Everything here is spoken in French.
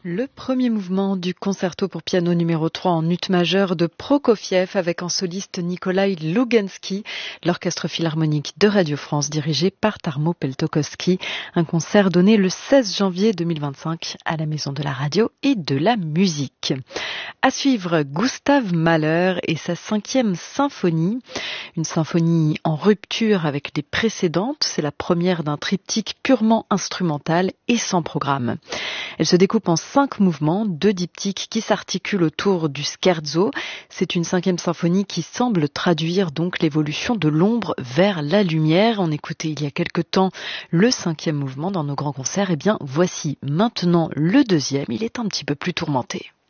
Le premier mouvement du concerto pour piano numéro 3 en ut majeur de Prokofiev avec en soliste Nikolai Lougansky, l'orchestre philharmonique de Radio France dirigé par Tarmo Peltokoski. Un concert donné le 16 janvier 2025 à la Maison de la Radio et de la Musique. À suivre, Gustav Mahler et sa 5e symphonie. Une symphonie en rupture avec les précédentes. C'est la première d'un triptyque purement instrumental et sans programme. Elle se découpe en 5 mouvements, 2 diptyques qui s'articulent autour du scherzo. C'est une 5e symphonie qui semble traduire donc l'évolution de l'ombre vers la lumière. On écoutait il y a quelque temps le 5e mouvement dans nos grands concerts. Eh bien, voici maintenant le 2e. Il est un petit peu plus tourmenté.